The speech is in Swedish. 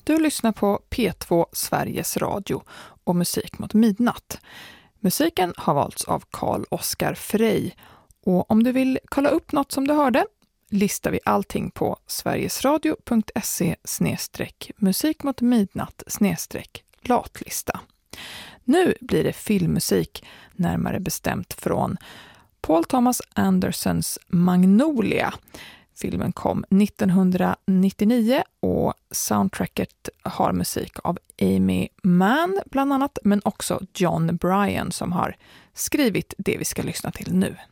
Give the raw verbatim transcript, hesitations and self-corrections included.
Du lyssnar på P två Sveriges Radio och Musik mot midnatt. Musiken har valts av Carl Oskar Frey och om du vill kolla upp något som du hörde listar vi allting på sverigesradio punkt se snedstreck musik mot midnatt snedstreck latlista. Nu blir det filmmusik, närmare bestämt från Paul Thomas Andersons Magnolia. Filmen kom nittonhundranittionio och soundtracket har musik av Amy Mann bland annat, men också John Bryan som har skrivit det vi ska lyssna till nu.